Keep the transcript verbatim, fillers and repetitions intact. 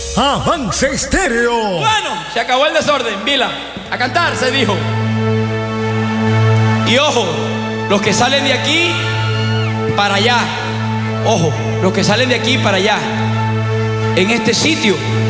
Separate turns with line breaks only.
Avance Estéreo.
Bueno, se acabó el desorden, Vila. A cantar, se dijo. Y ojo, los que salen de aquí para allá. Ojo, los que salen de aquí para allá. En este sitio